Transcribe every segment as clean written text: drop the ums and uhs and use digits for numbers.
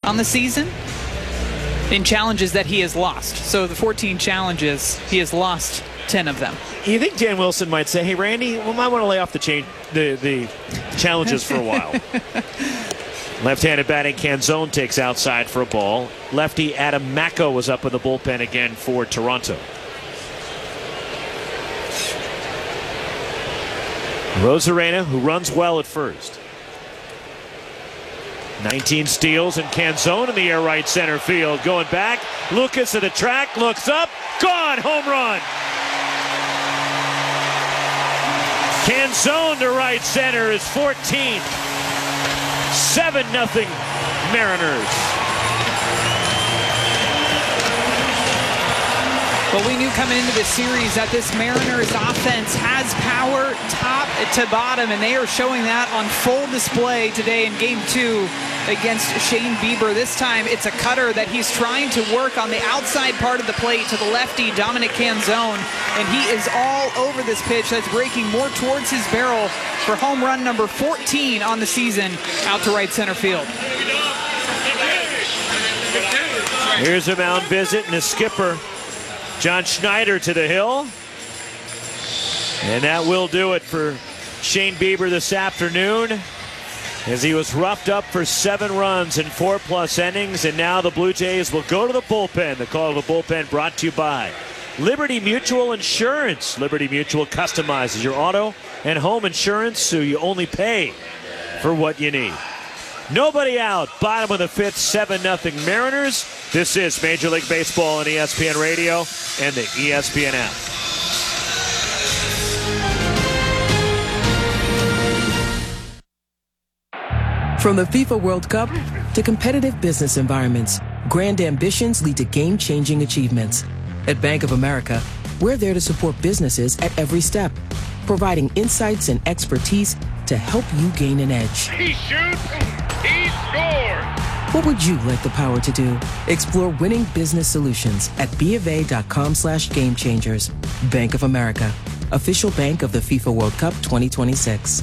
on the season in challenges that he has lost. So the 14 challenges, he has lost 10 of them. You think Dan Wilson might say, hey, Randy, we might want to lay off the challenges for a while. Left-handed batting, Canzone takes outside for a ball. Lefty Adam Macko was up in the bullpen again for Toronto. Rosarena, who runs well at first. 19 steals, and Canzone in the air right center field. Going back, Lucas at the track, looks up, gone, home run. Canzone to right center is 14th. 7-0 Mariners. Well, we knew coming into this series that this Mariners offense has power top to bottom, and they are showing that on full display today in Game 2 against Shane Bieber. This time it's a cutter that he's trying to work on the outside part of the plate to the lefty, Dominic Canzone, and he is all over this pitch that's breaking more towards his barrel for home run number 14 on the season out to right center field. Here's a mound visit and a skipper. John Schneider to the hill. And that will do it for Shane Bieber this afternoon, as he was roughed up for 7 runs in 4+ innings. And now the Blue Jays will go to the bullpen. The call of the bullpen brought to you by Liberty Mutual Insurance. Liberty Mutual customizes your auto and home insurance so you only pay for what you need. Nobody out. Bottom of the 5th, 7-0 Mariners. This is Major League Baseball on ESPN Radio and the ESPN app. From the FIFA World Cup to competitive business environments, grand ambitions lead to game-changing achievements. At Bank of America, we're there to support businesses at every step, providing insights and expertise to help you gain an edge. He shoots, he scores! What would you like the power to do? Explore winning business solutions at BofA.com/gamechangers. Bank of America, official bank of the FIFA World Cup 2026.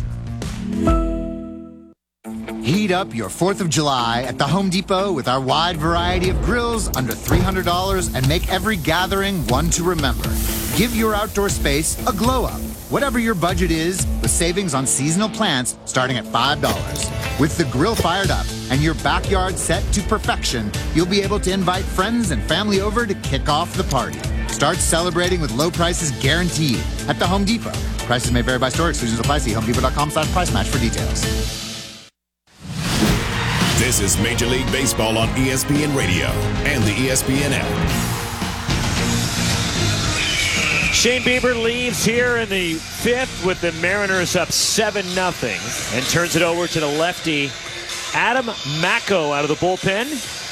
Heat up your 4th of July at the Home Depot with our wide variety of grills under $300 and make every gathering one to remember. Give your outdoor space a glow up, whatever your budget is, with savings on seasonal plants starting at $5. With the grill fired up and your backyard set to perfection, you'll be able to invite friends and family over to kick off the party. Start celebrating with low prices guaranteed at the Home Depot. Prices may vary by store. Exclusions apply. See HomeDepot.com/price match for details. This is Major League Baseball on ESPN Radio and the ESPN app. Shane Bieber leaves here in the 5th with the Mariners up 7-0 and turns it over to the lefty Adam Macko out of the bullpen.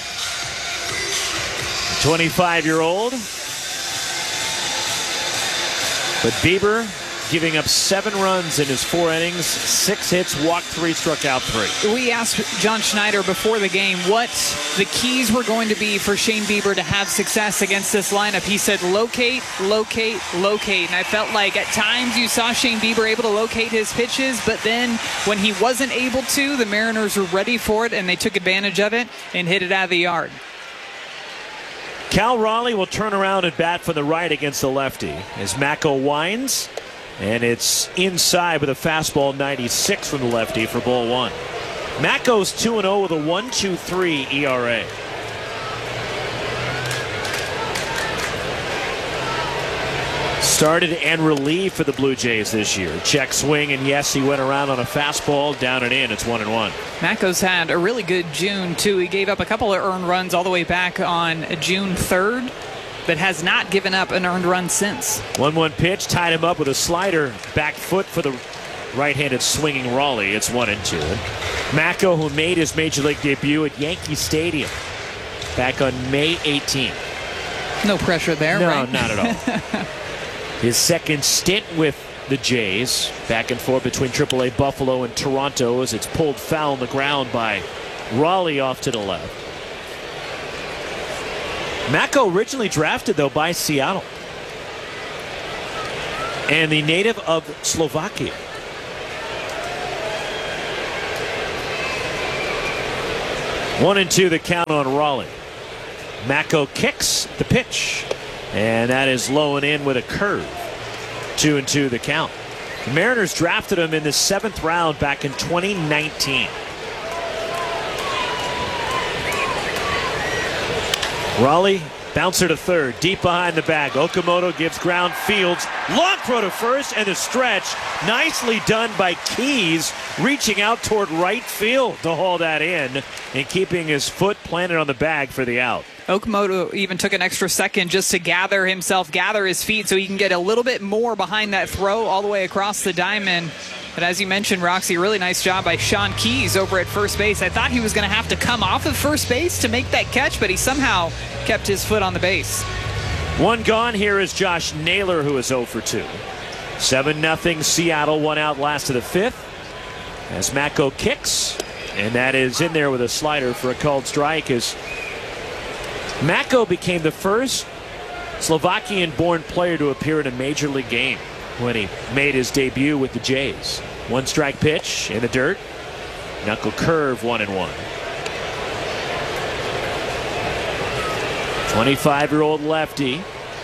25-year-old. But Bieber giving up 7 runs in his 4 innings, 6 hits, walked 3, struck out 3. We asked John Schneider before the game what the keys were going to be for Shane Bieber to have success against this lineup. He said locate, locate, locate. And I felt like at times you saw Shane Bieber able to locate his pitches, but then when he wasn't able to, the Mariners were ready for it, and they took advantage of it and hit it out of the yard. Cal Raleigh will turn around and bat for the right against the lefty as Macko winds. And it's inside with a fastball 96 from the lefty for ball 1. Macko's 2-0 with a 1.23 ERA. Started and relieved for the Blue Jays this year. Check swing, and yes, he went around on a fastball, down and in. It's 1-1. Macko's had a really good June, too. He gave up a couple of earned runs all the way back on June 3rd. But has not given up an earned run since. 1-1 pitch, tied him up with a slider, back foot for the right-handed swinging Raleigh. It's 1-2. Macko, who made his Major League debut at Yankee Stadium back on May 18th. No pressure there, no, right? No, not at all. His second stint with the Jays, back and forth between AAA Buffalo and Toronto, as it's pulled foul on the ground by Raleigh off to the left. Macko originally drafted, though, by Seattle. And the native of Slovakia. 1-2 the count on Raleigh. Mako kicks the pitch, and that is low and in with a curve. 2-2 the count. The Mariners drafted him in the 7th round back in 2019. Raleigh, bouncer to third, deep behind the bag. Okamoto gives ground, Fields, long throw to first, and the stretch. Nicely done by Keys, reaching out toward right field to haul that in and keeping his foot planted on the bag for the out. Okamoto even took an extra second just to gather his feet so he can get a little bit more behind that throw all the way across the diamond. But as you mentioned, Roxy, really nice job by Sean Keys over at first base. I thought he was going to have to come off of first base to make that catch, but he somehow kept his foot on the base. One gone. Here is Josh Naylor, who is 0 for 2. 7-0 Seattle, 1 out last of the 5th. As Mako kicks, and that is in there with a slider for a called strike, as Mako became the first Slovakian-born player to appear in a major league game when he made his debut with the Jays. 1 strike pitch in the dirt. Knuckle curve, 1-1. 25-year-old lefty.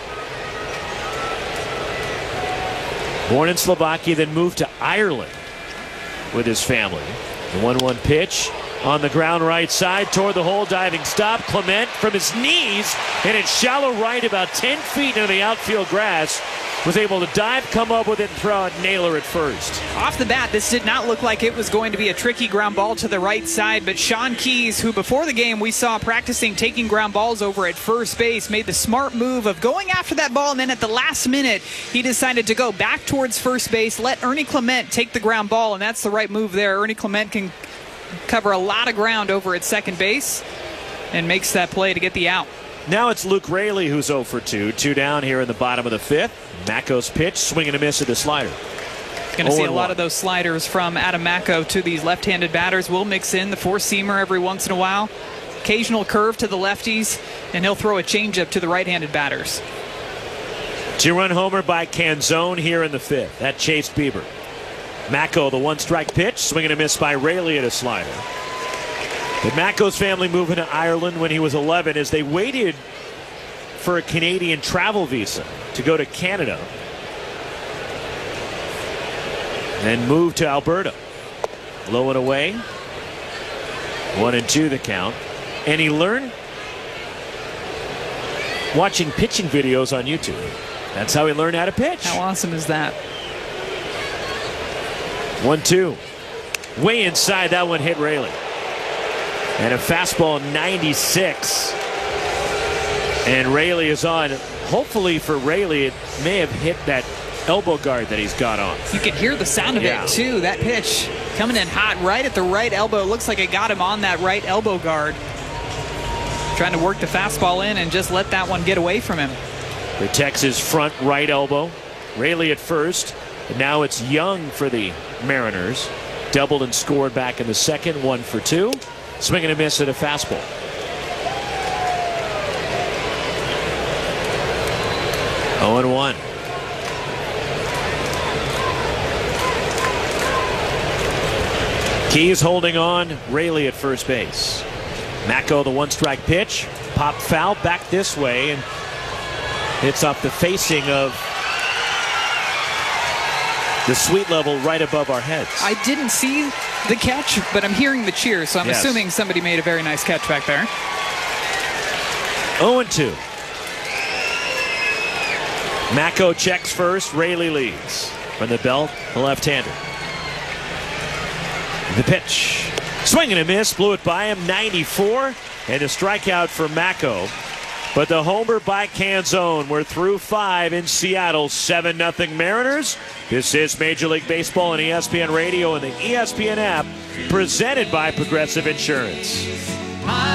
Born in Slovakia, then moved to Ireland with his family. The 1-1 pitch on the ground right side toward the hole, diving stop. Clement from his knees, and it's shallow right about 10 feet into the outfield grass. Was able to dive, come up with it, and throw out Naylor at first. Off the bat, this did not look like it was going to be a tricky ground ball to the right side, but Sean Keys, who before the game we saw practicing taking ground balls over at first base, made the smart move of going after that ball, and then at the last minute, he decided to go back towards first base, let Ernie Clement take the ground ball, and that's the right move there. Ernie Clement can cover a lot of ground over at second base and makes that play to get the out. Now it's Luke Raley who's 0 for 2. 2 down here in the bottom of the 5th. Mako's pitch, swing and a miss at the slider. Going to see a lot of those sliders from Adam Mako to these left-handed batters. We'll mix in the four-seamer every once in a while. Occasional curve to the lefties, and he'll throw a changeup to the right-handed batters. 2-run homer by Canzone here in the 5th. That chased Bieber. Mako, the 1-strike pitch, swing and a miss by Raley at a slider. But Mako's family moved to Ireland when he was 11 as they waited for a Canadian travel visa to go to Canada. Then moved to Alberta. Low and away. 1-2 the count. And he learned watching pitching videos on YouTube. That's how he learned how to pitch. How awesome is that? 1-2. Way inside, that one hit Raley. And a fastball 96. And Raley is on. Hopefully for Raley, it may have hit that elbow guard that he's got on. You can hear the sound of it too. That pitch coming in hot right at the right elbow. It looks like it got him on that right elbow guard. Trying to work the fastball in and just let that one get away from him. Protects his front right elbow. Raley at first. And now it's Young for the Mariners. Doubled and scored back in the 2nd. 1 for 2. Swing and a miss at a fastball. Oh, 0-1. Keys holding on. Raley at first base. Mako, the 1-strike pitch. Pop foul back this way, and hits off the facing of the suite level right above our heads. I didn't see the catch, but I'm hearing the cheers, so I'm assuming somebody made a very nice catch back there. 0-2. Mako checks first. Raley leads. From the belt, the left-hander. The pitch. Swing and a miss. Blew it by him. 94. And a strikeout for Mako. But the homer by Canzone. We're through 5 in Seattle. 7-0 Mariners. This is Major League Baseball on ESPN Radio and the ESPN app. Presented by Progressive Insurance. I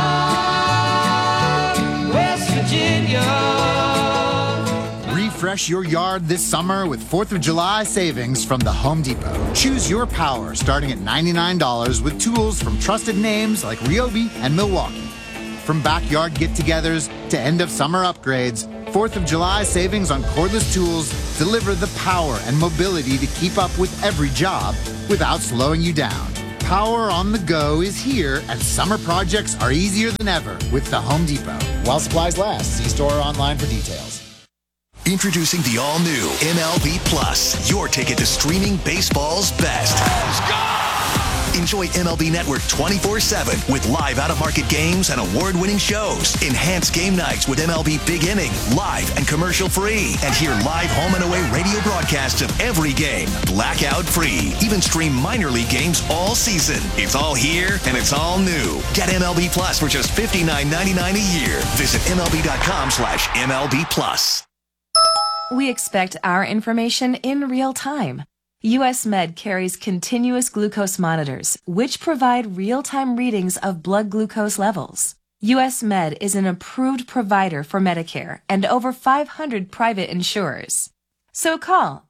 belong West Virginia. Refresh your yard this summer with 4th of July savings from the Home Depot. Choose your power starting at $99 with tools from trusted names like Ryobi and Milwaukee. From backyard get-togethers to end-of-summer upgrades, 4th of July savings on cordless tools deliver the power and mobility to keep up with every job without slowing you down. power on the go is here, and summer projects are easier than ever with the Home Depot. While supplies last, see store or online for details. Introducing the all-new MLB Plus, your ticket to streaming baseball's best. Enjoy MLB Network 24/7 with live out-of-market games and award-winning shows. Enhance game nights with MLB Big Inning, live and commercial-free. And hear live home and away radio broadcasts of every game, blackout-free. Even stream minor league games all season. It's all here and it's all new. Get MLB Plus for just $59.99 a year. Visit MLB.com/MLB Plus. We expect our information in real time. US Med carries continuous glucose monitors, which provide real-time readings of blood glucose levels. US Med is an approved provider for Medicare and over 500 private insurers. So call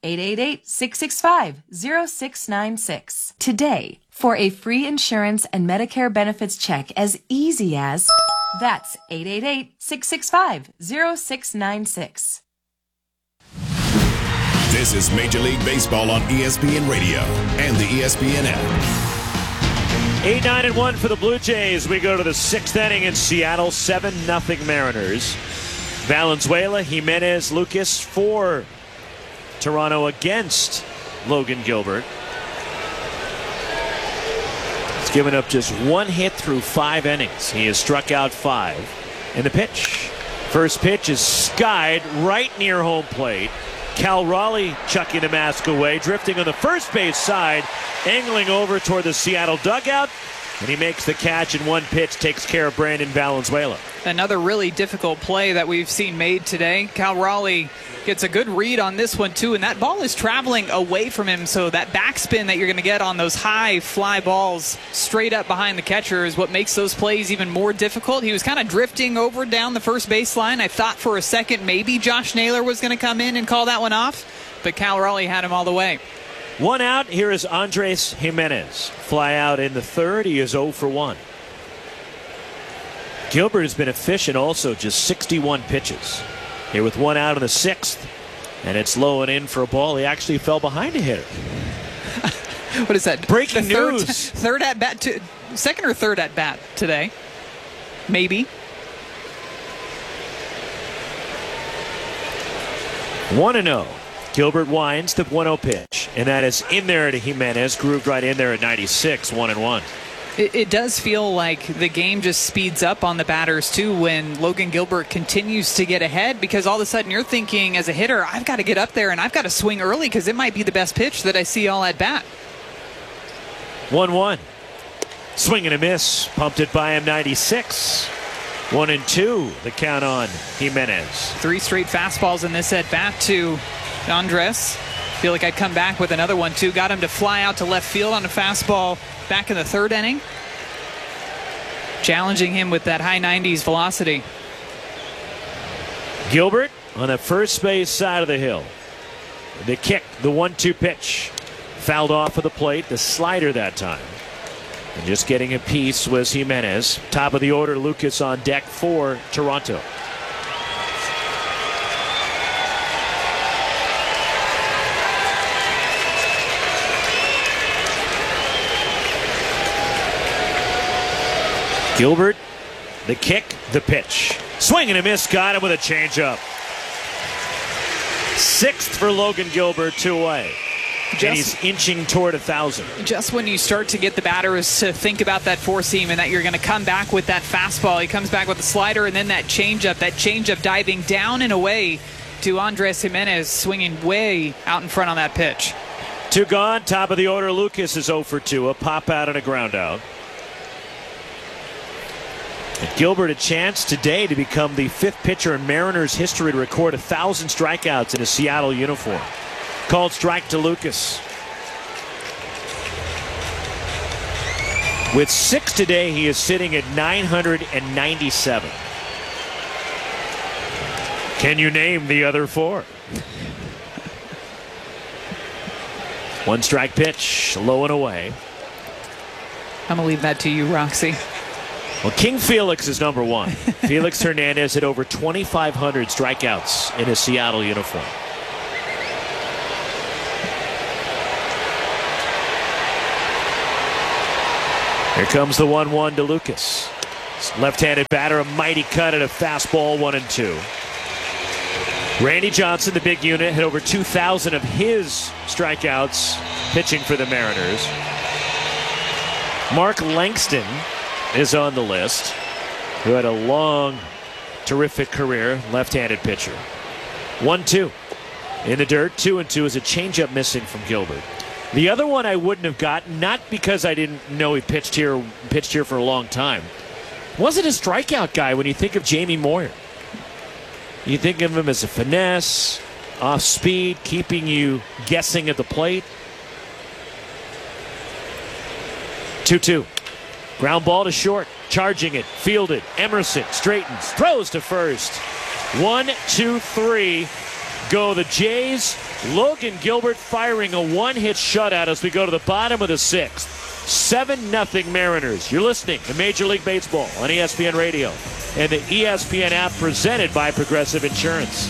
888-665-0696 today for a free insurance and Medicare benefits check as easy as... That's 888-665-0696. This is Major League Baseball on ESPN Radio and the ESPN app. 8-9-1 for the Blue Jays. We go to the 6th inning in Seattle, 7-0 Mariners. Valenzuela, Jimenez, Lucas for Toronto against Logan Gilbert. He's given up just one hit through 5 innings. He has struck out 5. And the pitch. First pitch is skied right near home plate. Cal Raleigh chucking the mask away, drifting on the first base side, angling over toward the Seattle dugout, and he makes the catch in one pitch, takes care of Brandon Valenzuela. Another really difficult play that we've seen made today. Cal Raleigh gets a good read on this one too, and that ball is traveling away from him, so that backspin that you're going to get on those high fly balls straight up behind the catcher is what makes those plays even more difficult. He was kind of drifting over down the first baseline. I thought for a second maybe Josh Naylor was going to come in and call that one off, but Cal Raleigh had him all the way. One out. Here is Andres Jimenez. Fly out in the third. He is 0 for 1. Gilbert has been efficient also, just 61 pitches. Here with one out in the 6th, and it's low and in for a ball. He actually fell behind a hitter. What is that? Breaking news. Third at bat, second or third at bat today? Maybe. 1-0. Gilbert winds the 1-0 pitch, and that is in there to Jimenez, grooved right in there at 96, 1-1. It does feel like the game just speeds up on the batters too when Logan Gilbert continues to get ahead, because all of a sudden you're thinking as a hitter, I've got to get up there and I've got to swing early because it might be the best pitch that I see all at bat. 1-1. Swing and a miss. Pumped it by him, 96. 1-2. The count on Jimenez. 3 straight fastballs in this at bat to Andres. Feel like I'd come back with another one too. Got him to fly out to left field on a fastball back in the 3rd inning. Challenging him with that high 90s velocity. Gilbert on the first base side of the hill. The kick, the 1-2 pitch. Fouled off of the plate, the slider that time. And just getting a piece was Jimenez. Top of the order, Lucas on deck for Toronto. Gilbert, the kick, the pitch. Swing and a miss, got him with a changeup. 6th for Logan Gilbert, 2 away. And he's inching toward 1,000. Just when you start to get the batters to think about that 4-seam and that you're going to come back with that fastball, he comes back with the slider and then that changeup diving down and away to Andres Jimenez, swinging way out in front on that pitch. 2 gone, top of the order, Lucas is 0 for 2, a pop out and a ground out. And Gilbert a chance today to become the 5th pitcher in Mariners history to record 1,000 strikeouts in a Seattle uniform. Called strike to Lucas. With 6 today, he is sitting at 997. Can you name the other 4? 1 strike pitch, low and away. I'm going to leave that to you, Roxy. Well, King Felix is number 1. Felix Hernandez had over 2,500 strikeouts in his Seattle uniform. Here comes the 1-1 to Lucas. Left-handed batter, a mighty cut at a fastball, 1-2. Randy Johnson, the big unit, had over 2,000 of his strikeouts pitching for the Mariners. Mark Langston is on the list, who had a long, terrific career, left-handed pitcher. 1-2 in the dirt. 2-2 is a changeup missing from Gilbert. The other one I wouldn't have gotten, not because I didn't know he pitched here for a long time. Wasn't a strikeout guy when you think of Jamie Moyer. You think of him as a finesse, off speed, keeping you guessing at the plate. 2-2. Ground ball to short. Charging it. Fielded. Emerson straightens. Throws to first. 1, 2, 3. Go the Jays. Logan Gilbert firing a one-hit shutout as we go to the bottom of the 6th. 7-0 Mariners. You're listening to Major League Baseball on ESPN Radio and the ESPN app presented by Progressive Insurance.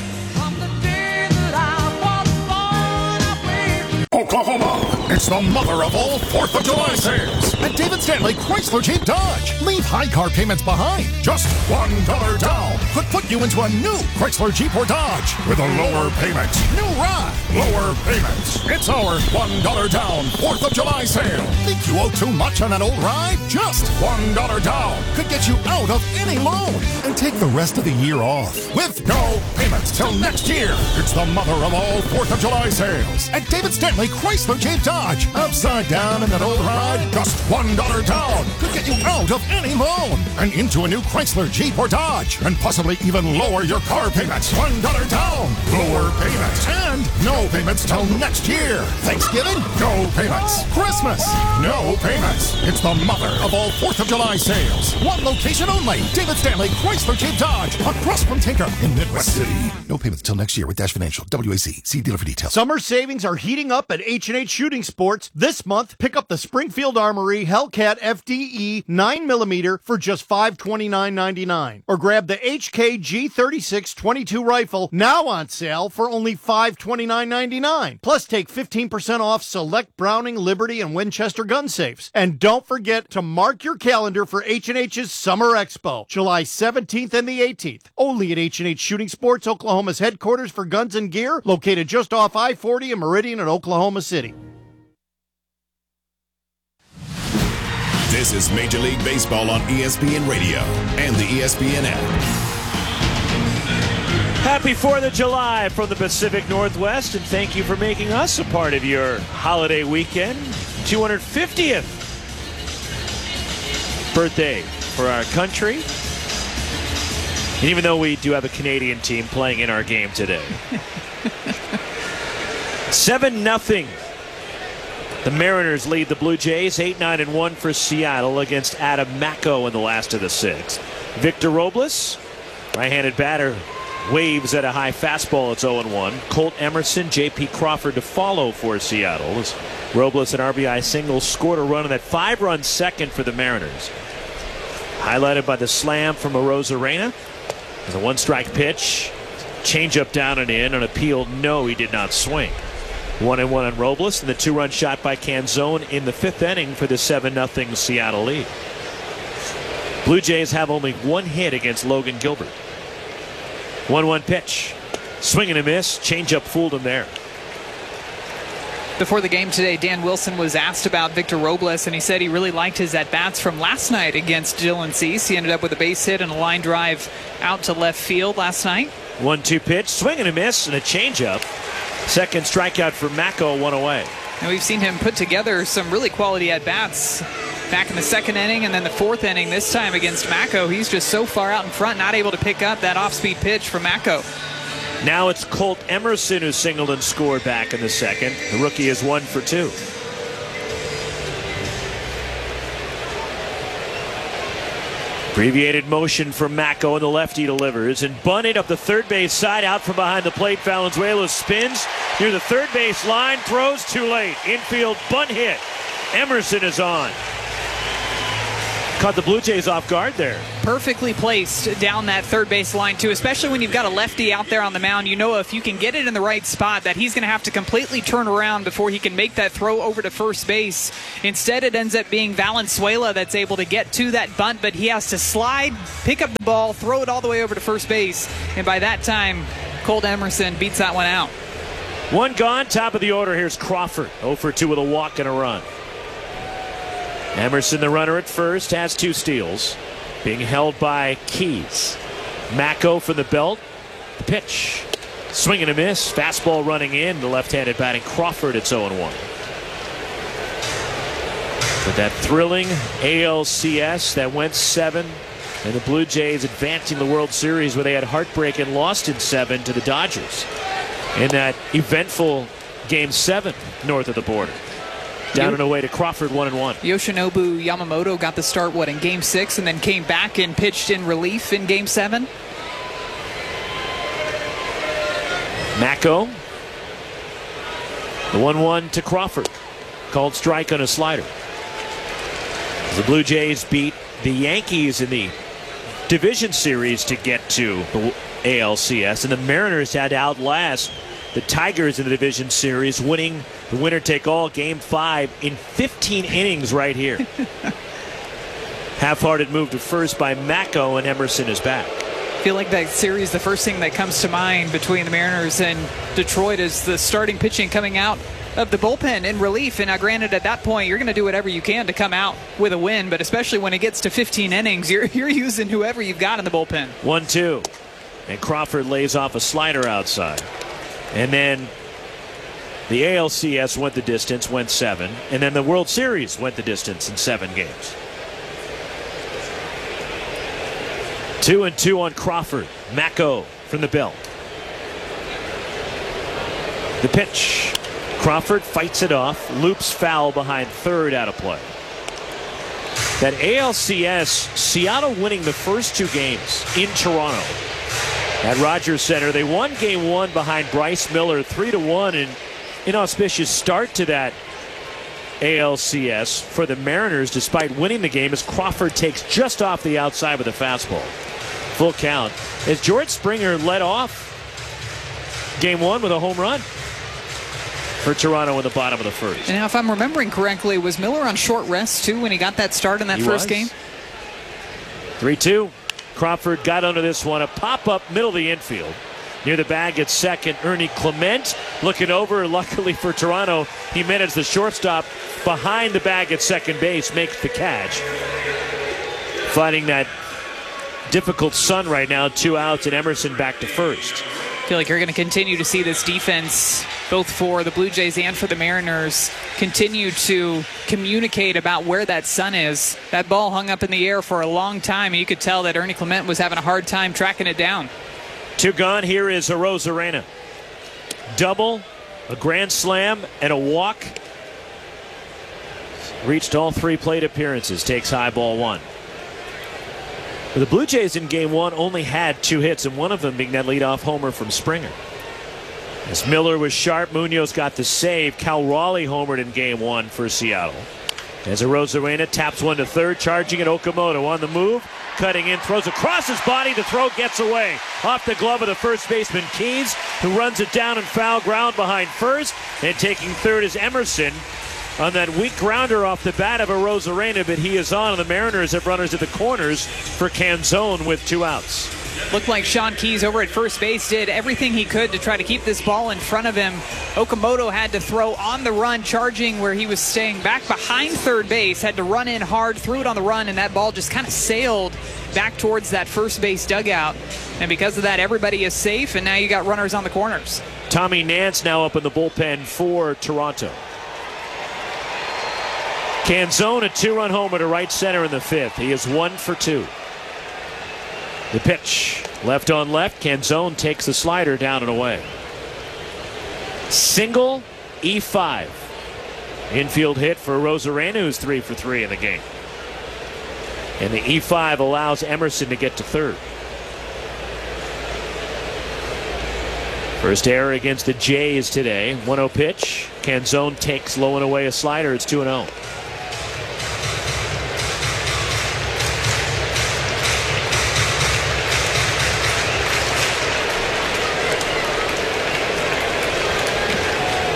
Oklahoma, it's the mother of all 4th of July sales at David Stanley Chrysler Jeep Dodge. Leave high car payments behind. Just $1 down could put you into a new Chrysler Jeep or Dodge with a lower payment. New ride, lower payments. It's our $1 down 4th of July sale. Think you owe too much on an old ride? Just $1 down could get you out of any loan and take the rest of the year off with no payments till next year. It's the mother of all 4th of July sales at David Stanley Chrysler Jeep Dodge. Upside down in that old ride, just $1 down could get you out of any loan and into a new Chrysler Jeep or Dodge and possibly even lower your car payments. $1 down, lower payments, and no payments till next year. Thanksgiving, no payments. Christmas, no payments. It's the mother of all 4th of July sales. One location only. David Stanley Chrysler Jeep Dodge across from Tinker in Midwest City. No payments till next year with Dash Financial. WAC. See dealer for details. Summer savings are heating up at H&H Shooting Sports. This month, pick up the Springfield Armory Hellcat FDE 9mm for just $529.99. Or grab the HK G36 22 rifle, now on sale for only $529.99. Plus, take 15% off select Browning, Liberty, and Winchester gun safes. And don't forget to mark your calendar for H&H's Summer Expo, July 17th and the 18th. Only at H&H Shooting Sports, Oklahoma's headquarters for guns and gear, located just off I-40 and Meridian in Oklahoma City. This is Major League Baseball on ESPN Radio and the ESPN app. Happy 4th of July from the Pacific Northwest, and thank you for making us a part of your holiday weekend. 250th birthday for our country. And even though we do have a Canadian team playing in our game today. 7-0. The Mariners lead the Blue Jays 8-9-1 for Seattle against Adam Macko in the last of the 6th. Victor Robles, right-handed batter, waves at a high fastball. It's 0-1. Colt Emerson, J.P. Crawford to follow for Seattle. As Robles, an RBI single, scored a run in that 5-run second for the Mariners. Highlighted by the slam from Arozarena. As a one-strike pitch. Changeup down and in. On appeal, no, he did not swing. 1-1 on Robles, and the 2-run shot by Canzone in the 5th inning for the 7-0 Seattle lead. Blue Jays have only one hit against Logan Gilbert. 1-1 pitch. Swing and a miss. Changeup fooled him there. Before the game today, Dan Wilson was asked about Victor Robles, and he said he really liked his at-bats from last night against Dylan Cease. He ended up with a base hit and a line drive out to left field last night. 1-2 pitch. Swing and a miss, and a changeup. Second strikeout for Macko, one away. And we've seen him put together some really quality at-bats back in the 2nd inning and then the 4th inning this time against Macko. He's just so far out in front, not able to pick up that off-speed pitch from Macko. Now it's Colt Emerson who singled and scored back in the 2nd. The rookie is 1 for 2. Abbreviated motion from Macko, and the lefty delivers. And bunted up the third base side, out from behind the plate. Valenzuela spins near the third base line, throws too late. Infield bunt hit. Emerson is on. Caught the Blue Jays off guard there. Perfectly placed down that third base line, too, especially when you've got a lefty out there on the mound. You know if you can get it in the right spot that he's going to have to completely turn around before he can make that throw over to first base. Instead, it ends up being Valenzuela that's able to get to that bunt, but he has to slide, pick up the ball, throw it all the way over to first base. And by that time, Colt Emerson beats that one out. One gone, top of the order. Here's Crawford, 0 for 2 with a walk and a run. Emerson, the runner at first, has 2 steals. Being held by Keys. Macko from the belt. The pitch. Swing and a miss. Fastball running in. The left-handed batting Crawford. It's 0-1. But that thrilling ALCS that went 7. And the Blue Jays advancing the World Series where they had heartbreak and lost in 7 to the Dodgers. In that eventful Game 7 north of the border. Down and away to Crawford, 1-1. Yoshinobu Yamamoto got the start, in Game 6, and then came back and pitched in relief in Game 7? Macko. The 1-1 to Crawford. Called strike on a slider. The Blue Jays beat the Yankees in the division series to get to the ALCS, and the Mariners had to outlast the Tigers in the division series, winning the winner-take-all Game 5 in 15 innings right here. Half-hearted move to first by Macko, and Emerson is back. I feel like that series, the first thing that comes to mind between the Mariners and Detroit is the starting pitching coming out of the bullpen in relief. And now, granted, at that point, you're going to do whatever you can to come out with a win, but especially when it gets to 15 innings, you're using whoever you've got in the bullpen. 1-2. And Crawford lays off a slider outside. And then the ALCS went the distance, went 7. And then the World Series went the distance in 7 games. 2-2 on Crawford. Macko from the belt. The pitch. Crawford fights it off. Loops foul behind third, out of play. That ALCS, Seattle winning the first 2 games in Toronto. At Rogers Center, they won Game 1 behind Bryce Miller 3-1, and inauspicious start to that ALCS for the Mariners despite winning the game as Crawford takes just off the outside with a fastball. Full count as George Springer led off Game 1 with a home run for Toronto in the bottom of the first. And now, if I'm remembering correctly, was Miller on short rest too when he got that start in that first game? 3-2. Crawford got under this one. A pop-up middle of the infield. Near the bag at second, Ernie Clement looking over. Luckily for Toronto, he managed the shortstop behind the bag at second base, makes the catch. Fighting that difficult sun right now. 2 outs and Emerson back to first. I feel like you're going to continue to see this defense, both for the Blue Jays and for the Mariners, continue to communicate about where that sun is. That ball hung up in the air for a long time, and you could tell that Ernie Clement was having a hard time tracking it down. 2 gone. Here is Arozarena. Double, a grand slam, and a walk. Reached all 3 plate appearances. Takes high ball 1. The Blue Jays in Game 1 only had 2 hits, and one of them being that leadoff homer from Springer. As Miller was sharp, Munoz got the save. Cal Raleigh homered in Game 1 for Seattle. As Arozarena taps one to third, charging at Okamoto on the move, cutting in, throws across his body. The throw gets away off the glove of the first baseman Keys, who runs it down in foul ground behind first, and taking third is Emerson on that weak grounder off the bat of Arozarena, but he is on, and the Mariners have runners at the corners for Canzone with 2 outs. Looked like Sean Keys over at first base did everything he could to try to keep this ball in front of him. Okamoto had to throw on the run, charging where he was staying back behind third base, had to run in hard, threw it on the run, and that ball just kind of sailed back towards that first base dugout. And because of that, everybody is safe, and now you got runners on the corners. Tommy Nance now up in the bullpen for Toronto. Canzone, a 2-run homer to right center in the 5th. He is 1 for 2. The pitch, left on left. Canzone takes the slider down and away. Single, E5. Infield hit for Arozarena, who's 3 for 3 in the game. And the E5 allows Emerson to get to third. First error against the Jays today. 1-0 pitch. Canzone takes low and away a slider. It's 2-0.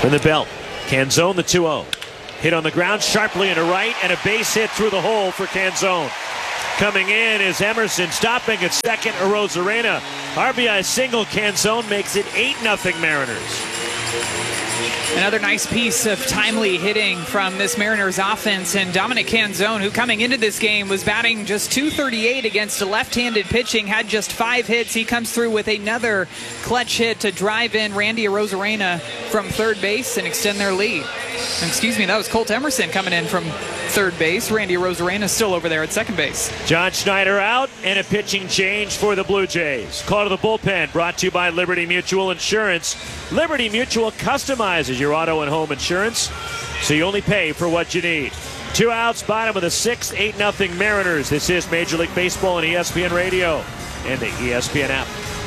From the belt, Canzone the 2-0. Hit on the ground sharply into right, and a base hit through the hole for Canzone. Coming in is Emerson, stopping at second, Arozarena. RBI single, Canzone makes it 8-0 Mariners. Another nice piece of timely hitting from this Mariners offense, and Dominic Canzone, who coming into this game was batting just .238 against a left-handed pitching, had just 5 hits. He comes through with another clutch hit to drive in Randy Arozarena from third base and extend their lead. Excuse me, that was Colt Emerson coming in from third base. Randy Arozarena still over there at second base. John Schneider out, and a pitching change for the Blue Jays. Call to the bullpen, brought to you by Liberty Mutual Insurance. Liberty Mutual customizes your auto and home insurance, so you only pay for what you need. 2 outs, bottom of the 6th, 8-0 Mariners. This is Major League Baseball on ESPN Radio and the ESPN app.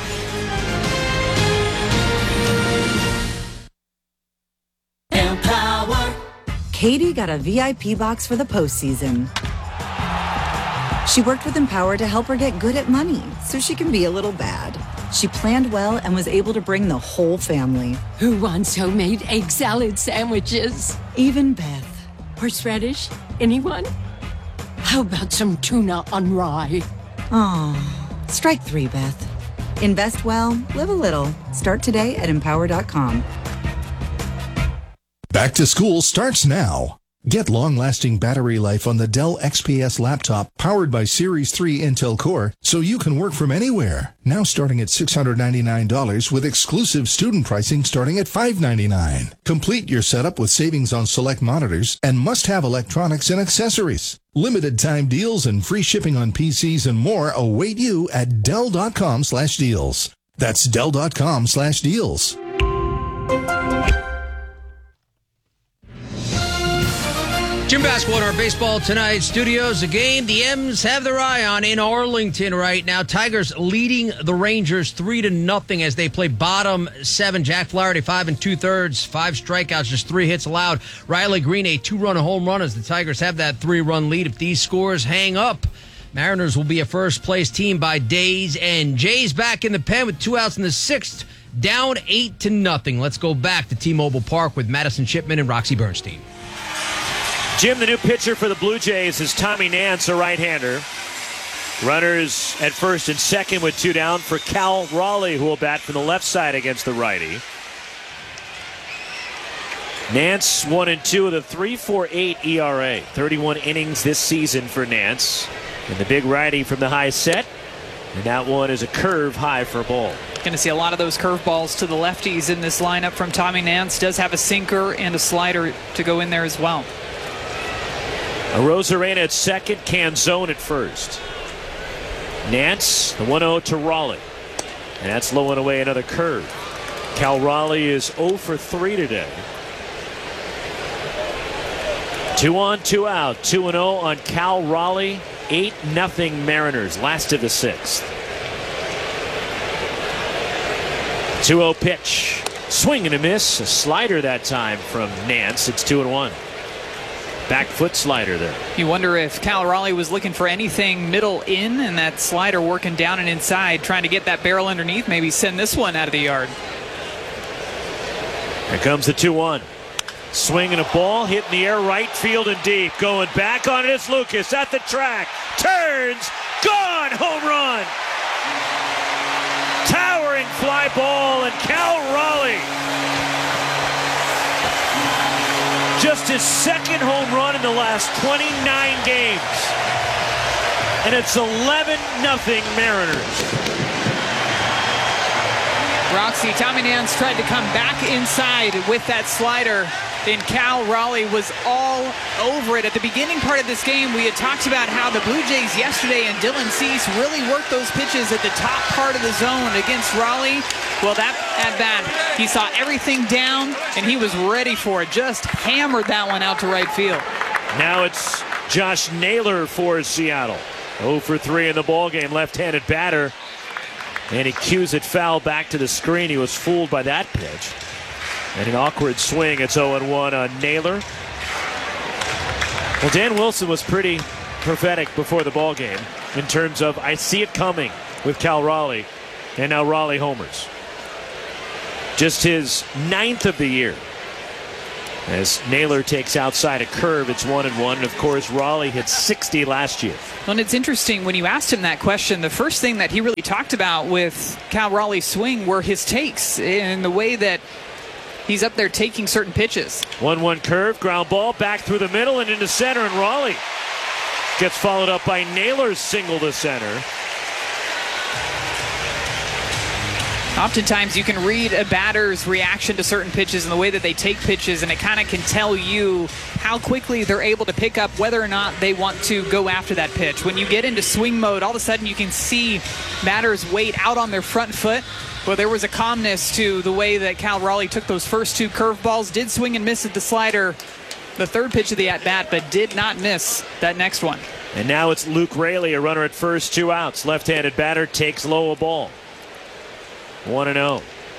Empower. Katie got a VIP box for the postseason. She worked with Empower to help her get good at money so she can be a little bad. She planned well and was able to bring the whole family. Who wants homemade egg salad sandwiches? Even Beth. Horseradish? Anyone? How about some tuna on rye? Aw, strike 3, Beth. Invest well, live a little. Start today at Empower.com. Back to school starts now. Get long-lasting battery life on the Dell XPS laptop powered by Series 3 Intel Core so you can work from anywhere. Now starting at $699 with exclusive student pricing starting at $599. Complete your setup with savings on select monitors and must-have electronics and accessories. Limited time deals and free shipping on PCs and more await you at Dell.com/deals. That's Dell.com/deals. Jim Basketball in our Baseball Tonight studios. A game the M's have their eye on in Arlington right now. Tigers leading the Rangers 3-0 as they play bottom 7. Jack Flaherty 5 2/3, 5 strikeouts, just 3 hits allowed. Riley Green a 2-run home run as the Tigers have that 3-run lead. If these scores hang up, Mariners will be a first-place team by day's end. Jays back in the pen with 2 outs in the 6th, down 8-0. Let's go back to T-Mobile Park with Madison Shipman and Roxy Bernstein. Jim, the new pitcher for the Blue Jays is Tommy Nance, a right-hander. Runners at first and second with 2 down for Cal Raleigh, who will bat from the left side against the righty. Nance 1-2 with a 3.48 ERA. 31 innings this season for Nance. And the big righty from the high set. And that one is a curve high for a ball. Going to see a lot of those curveballs to the lefties in this lineup from Tommy Nance. Does have a sinker and a slider to go in there as well. Arozarena at second, Canzone at first. Nance, the 1-0 to Raleigh. And that's low and away, another curve. Cal Raleigh is 0 for 3 today. 2 on, 2 out. 2-0 on Cal Raleigh. 8-0 Mariners, last of the 6th. 2-0 pitch. Swing and a miss. A slider that time from Nance. It's 2-1. Back foot slider there. You wonder if Cal Raleigh was looking for anything middle in, and that slider working down and inside, trying to get that barrel underneath, maybe send this one out of the yard. Here comes the 2-1. Swing and a ball, hit in the air, right field and deep. Going back on it is Lucas at the track. Turns, gone, home run. Towering fly ball, and Cal Raleigh, just his second home run in the last 29 games. And it's 11-0 Mariners. Roxy, Tommy Nance tried to come back inside with that slider, and Cal Raleigh was all over it. At the beginning part of this game, we had talked about how the Blue Jays yesterday and Dylan Cease really worked those pitches at the top part of the zone against Raleigh. Well, that at bat, he saw everything down, and he was ready for it. Just hammered that one out to right field. Now it's Josh Naylor for Seattle. 0 for 3 in the ballgame, left-handed batter. And he cues it foul back to the screen. He was fooled by that pitch. And an awkward swing. It's 0-1 on Naylor. Well, Dan Wilson was pretty prophetic before the ballgame in terms of, I see it coming with Cal Raleigh. And now Raleigh homers. Just his 9th of the year. As Naylor takes outside a curve, it's 1-1. And of course, Raleigh hit 60 last year. Well, and it's interesting when you asked him that question, the first thing that he really talked about with Cal Raleigh's swing were his takes and the way that he's up there taking certain pitches. 1-1 curve, ground ball, back through the middle and into center, and Raleigh gets followed up by Naylor's single to center. Oftentimes you can read a batter's reaction to certain pitches and the way that they take pitches, and it kind of can tell you how quickly they're able to pick up whether or not they want to go after that pitch. When you get into swing mode, all of a sudden you can see batters wait out on their front foot. Well, there was a calmness to the way that Cal Raleigh took those first two curveballs, did swing and miss at the slider, the third pitch of the at-bat, but did not miss that next one. And now it's Luke Raley, a runner at first, 2 outs. Left-handed batter takes low a ball. 1-0.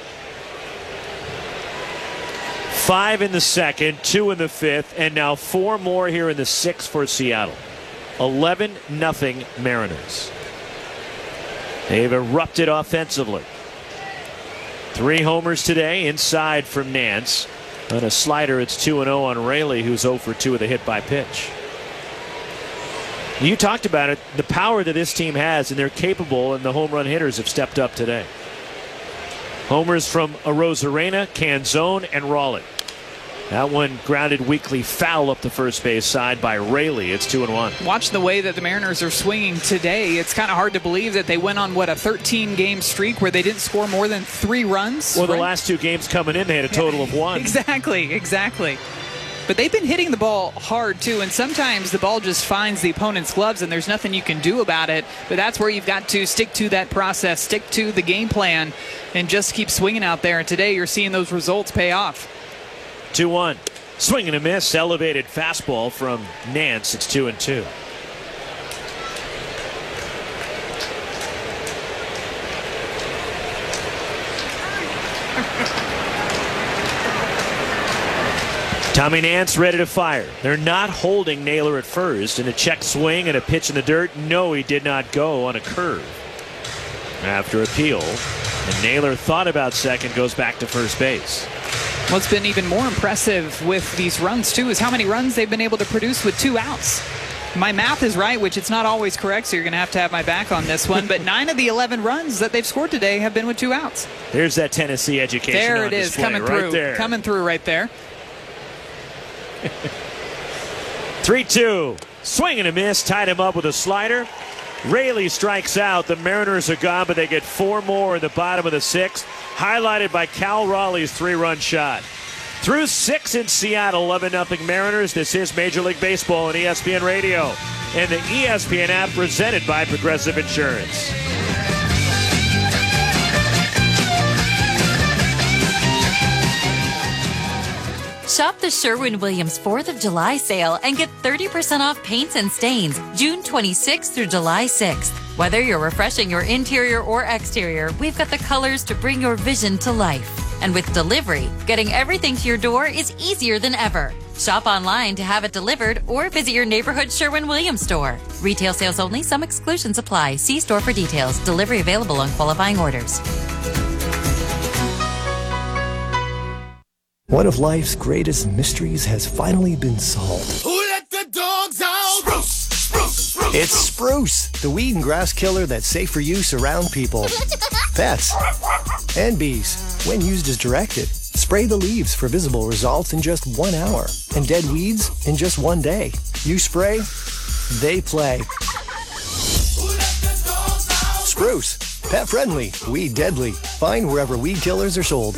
5 in the second, 2 in the fifth, and now 4 more here in the sixth for Seattle. 11-0 Mariners. They've erupted offensively. 3 homers today inside from Nance. On a slider, it's 2-0 on Raley, who's 0 for 2 with a hit by pitch. You talked about it, the power that this team has, and they're capable, and the home run hitters have stepped up today. Homers from Arozarena, Canzone, and Raleigh. That one grounded weakly foul up the first base side by Raley. It's 2-1. Watch the way that the Mariners are swinging today. It's kind of hard to believe that they went on, a 13-game streak where they didn't score more than 3 runs? Well, the last 2 games coming in, they had a total of 1. Exactly. But they've been hitting the ball hard, too, and sometimes the ball just finds the opponent's gloves, and there's nothing you can do about it. But that's where you've got to stick to that process, stick to the game plan, and just keep swinging out there. And today you're seeing those results pay off. 2-1. Swing and a miss. Elevated fastball from Nance. It's 2-2. Tommy Nance ready to fire. They're not holding Naylor at first. And a check swing and a pitch in the dirt. No, he did not go on a curve. After appeal, and Naylor thought about second, goes back to first base. What's been even more impressive with these runs, too, is how many runs they've been able to produce with 2 outs. My math is right, which it's not always correct, so you're going to have my back on this one. But 9 of the 11 runs that they've scored today have been with 2 outs. There's that Tennessee education. There on it is, display, coming right through. There. Coming through right there. 3-2. Swing and a miss. Tied him up with a slider. Raley strikes out. The Mariners are gone, but they get 4 more in the bottom of the 6th. Highlighted by Cal Raleigh's 3-run shot. Through 6 in Seattle, 11-0 Mariners. This is Major League Baseball on ESPN Radio and the ESPN app, presented by Progressive Insurance. Shop the Sherwin-Williams 4th of July sale and get 30% off paints and stains June 26th through July 6th. Whether you're refreshing your interior or exterior, we've got the colors to bring your vision to life. And with delivery, getting everything to your door is easier than ever. Shop online to have it delivered or visit your neighborhood Sherwin-Williams store. Retail sales only. Some exclusions apply. See store for details. Delivery available on qualifying orders. One of life's greatest mysteries has finally been solved. Who let the dogs out? Spruce, spruce, spruce. It's Spruce, the weed and grass killer that's safe for use around people, pets, and bees. When used as directed, spray the leaves for visible results in just 1 hour, and dead weeds in just 1 day. You spray, they play. Spruce, pet friendly, weed deadly. Find wherever weed killers are sold.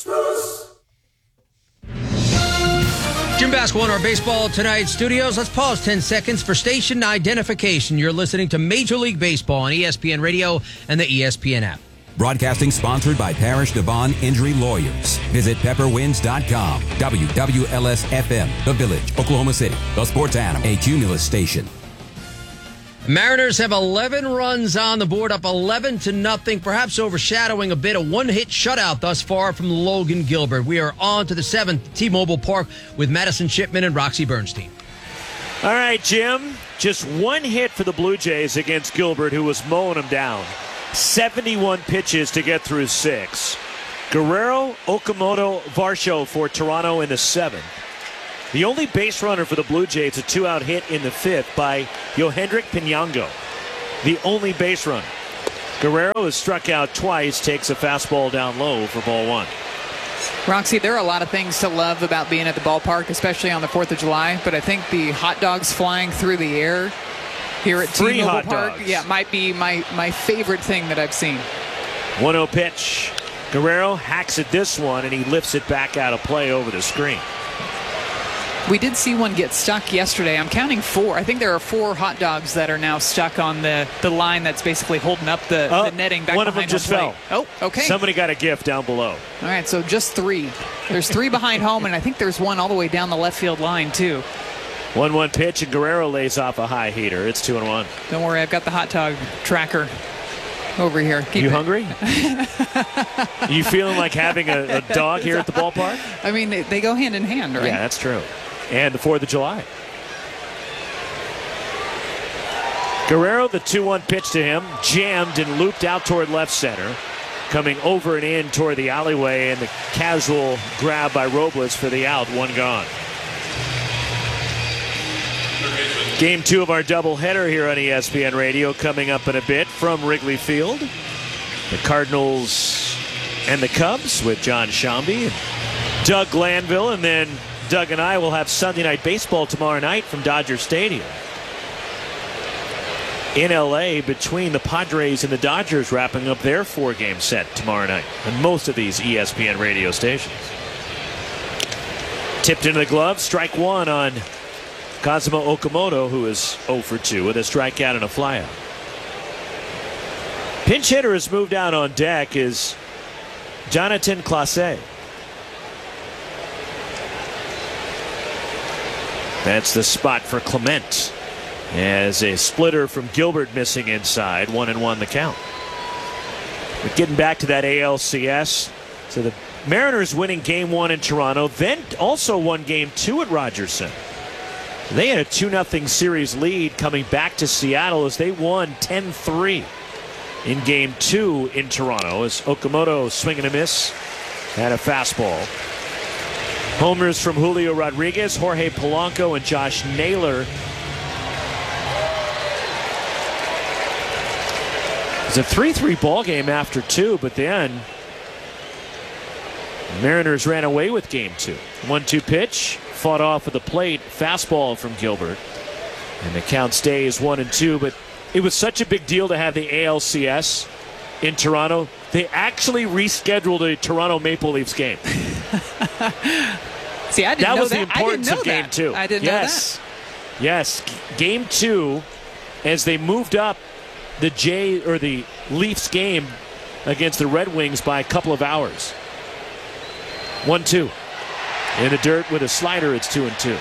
Jim Basketball in our Baseball Tonight studios. Let's pause 10 seconds for station identification. You're listening to Major League Baseball on ESPN Radio and the ESPN app. Broadcasting sponsored by Parrish Devon Injury Lawyers. Visit pepperwinds.com. WWLS-FM, The Village, Oklahoma City. The Sports Animal, a Cumulus station. Mariners have 11 runs on the board, up 11-0, perhaps overshadowing a bit, a one-hit shutout thus far from Logan Gilbert. We are on to the 7th, T-Mobile Park, with Madison Shipman and Roxy Bernstein. All right, Jim, just 1 hit for the Blue Jays against Gilbert, who was mowing him down. 71 pitches to get through 6. Guerrero, Okamoto, Varsho for Toronto in the 7th. The only base runner for the Blue Jays, a 2-out hit in the 5th by Yohendrick Pinango. The only base runner. Guerrero has struck out twice, takes a fastball down low for ball 1. Roxy, there are a lot of things to love about being at the ballpark, especially on the 4th of July, but I think the hot dogs flying through the air here at T-Mobile Park, might be my favorite thing that I've seen. 1-0 pitch. Guerrero hacks at this one, and he lifts it back out of play over the screen. We did see one get stuck yesterday. I'm counting 4. I think there are 4 hot dogs that are now stuck on the line that's basically holding up the netting back behind home plate. One of them just fell. Oh, okay. Somebody got a gift down below. All right, so just 3. There's 3 behind home, and I think there's one all the way down the left field line, too. 1-1 pitch, and Guerrero lays off a high heater. It's 2-1. Don't worry, I've got the hot dog tracker over here. You hungry? You feeling like having a dog here at the ballpark? I mean, they go hand in hand, right? Yeah, that's true. And the 4th of July. Guerrero, the 2-1 pitch to him, jammed and looped out toward left center, coming over and in toward the alleyway, and the casual grab by Robles for the out, 1 gone. Game 2 of our doubleheader here on ESPN Radio coming up in a bit from Wrigley Field. The Cardinals and the Cubs with John Shambi and Doug Glanville, and then Doug and I will have Sunday Night Baseball tomorrow night from Dodger Stadium in LA between the Padres and the Dodgers, wrapping up their 4-game set tomorrow night on most of these ESPN radio stations. Tipped into the glove, strike 1 on Kazuma Okamoto, who is 0 for 2 with a strikeout and a flyout. Pinch hitter has moved out on deck is Jonathan Clase. That's the spot for Clement, as a splitter from Gilbert missing inside. 1-1 the count. But getting back to that ALCS, so the Mariners winning Game 1 in Toronto, then also won Game 2 at Rogers Center. They had a 2-0 series lead coming back to Seattle as they won 10-3 in Game 2 in Toronto, as Okamoto swinging a miss had a fastball. Homers from Julio Rodriguez, Jorge Polanco, and Josh Naylor. It's a 3-3 ball game after 2, but then Mariners ran away with Game 2. 1-2 pitch, fought off of the plate, fastball from Gilbert, and the count stays 1-2. But it was such a big deal to have the ALCS in Toronto. They actually rescheduled a Toronto Maple Leafs game. See, I didn't know that was that. the importance of Game 2. I didn't know that. Yes, Game 2, as they moved up the Leafs game against the Red Wings by a couple of hours. 1-2. In the dirt with a slider, it's 2-2.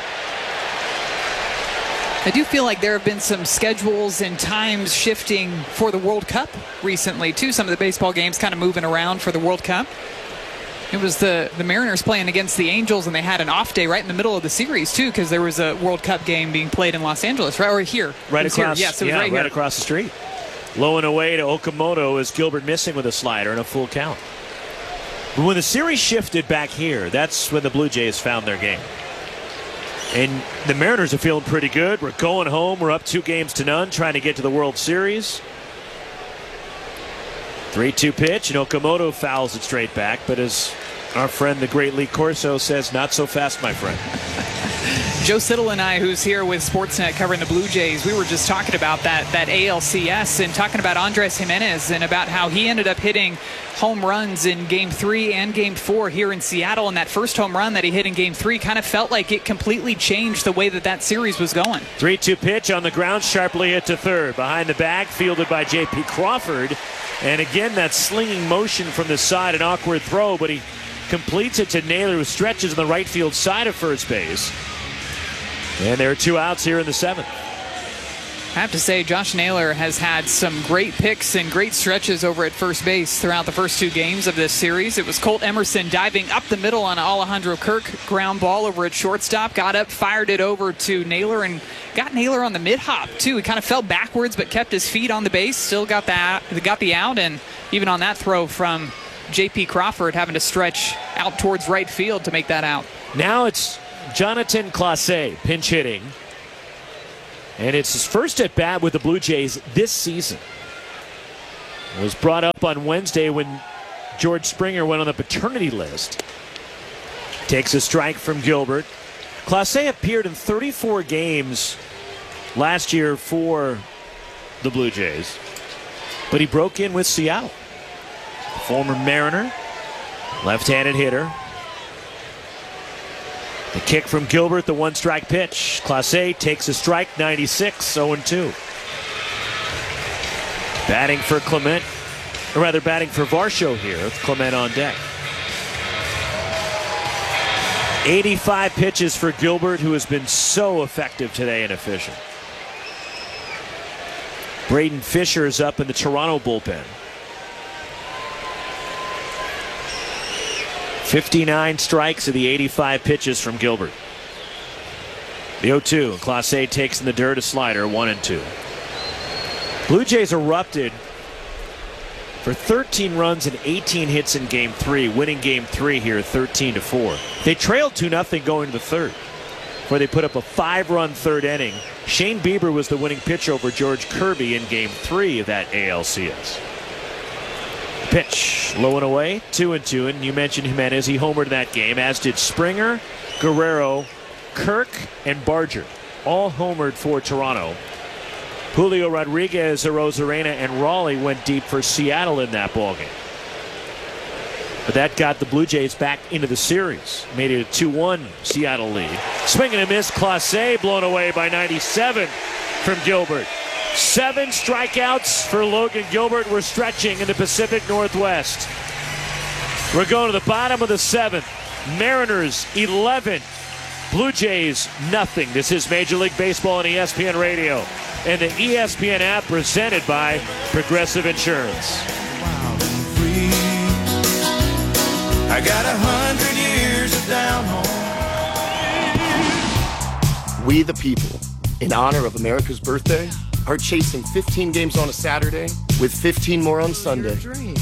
I do feel like there have been some schedules and times shifting for the World Cup recently, too. Some of the baseball games kind of moving around for the World Cup. It was the Mariners playing against the Angels, and they had an off day right in the middle of the series, too, because there was a World Cup game being played in Los Angeles, right? Or here. Right across, here. Yes, it was right here. Right across the street. Low and away to Okamoto as Gilbert missing with a slider and a full count. But when the series shifted back here, that's when the Blue Jays found their game. And the Mariners are feeling pretty good. We're going home. We're up 2-0, trying to get to the World Series. 3-2 pitch, and Okamoto fouls it straight back. But as our friend, the great Lee Corso, says, not so fast, my friend. Joe Siddle and I, who's here with Sportsnet covering the Blue Jays, we were just talking about that ALCS and talking about Andres Gimenez and about how he ended up hitting home runs in Game 3 and Game 4 here in Seattle. And that first home run that he hit in Game 3 kind of felt like it completely changed the way that series was going. 3-2 pitch on the ground, sharply hit to third. Behind the bag, fielded by J.P. Crawford. And again, that slinging motion from the side, an awkward throw, but he completes it to Naylor, who stretches on the right field side of first base. And there are 2 outs here in the 7th. I have to say, Josh Naylor has had some great picks and great stretches over at first base throughout the first 2 games of this series. It was Colt Emerson diving up the middle on Alejandro Kirk, ground ball over at shortstop, got up, fired it over to Naylor, and got Naylor on the mid-hop, too. He kind of fell backwards but kept his feet on the base, still got the out, and even on that throw from J.P. Crawford having to stretch out towards right field to make that out. Now it's Jonathan Clase, pinch hitting. And it's his first at bat with the Blue Jays this season. It was brought up on Wednesday when George Springer went on the paternity list. Takes a strike from Gilbert. Clase appeared in 34 games last year for the Blue Jays, but he broke in with Seattle. Former Mariner, left-handed hitter. The kick from Gilbert, the one-strike pitch. Clase takes a strike, 96, 0-2. Batting for Clement, or rather batting for Varsho here, with Clement on deck. 85 pitches for Gilbert, who has been so effective today and efficient. Braden Fisher is up in the Toronto bullpen. 59 strikes of the 85 pitches from Gilbert. The 0-2. Clase takes in the dirt, a slider, 1-2. Blue Jays erupted for 13 runs and 18 hits in Game 3, winning Game 3 here 13-4. They trailed 2-0 going to the third, where they put up a 5-run third inning. Shane Bieber was the winning pitcher over George Kirby in Game 3 of that ALCS. Pitch, low and away, 2-2, and you mentioned Jimenez. He homered that game, as did Springer, Guerrero, Kirk, and Barger. All homered for Toronto. Julio Rodriguez, Arozarena, and Raleigh went deep for Seattle in that ballgame. But that got the Blue Jays back into the series. Made it a 2-1 Seattle lead. Swing and a miss, Clase blown away by 97 from Gilbert. 7 strikeouts for Logan Gilbert. We're stretching in the Pacific Northwest. We're going to the bottom of the 7th. Mariners 11. Blue Jays nothing. This is Major League Baseball on ESPN Radio and the ESPN app, presented by Progressive Insurance. I got 100 years of down home. We the people, in honor of America's birthday, are chasing 15 games on a Saturday with 15 more on Sunday.